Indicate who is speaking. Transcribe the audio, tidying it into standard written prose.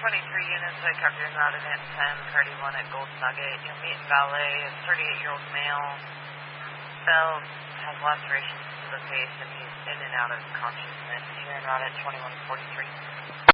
Speaker 1: units, I cover your out at 10, party 1 at Gold Nugget. You'll meet valet, a 38-year-old male. Fell has lacerations to the face, and he's in and out of consciousness. You're en route at 2143.